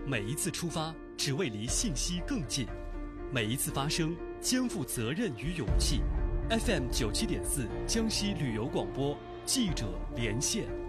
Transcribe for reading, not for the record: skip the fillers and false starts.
每一次出发，只为离信息更近；每一次发声，肩负责任与勇气。FM 97.4江西旅游广播，记者连线。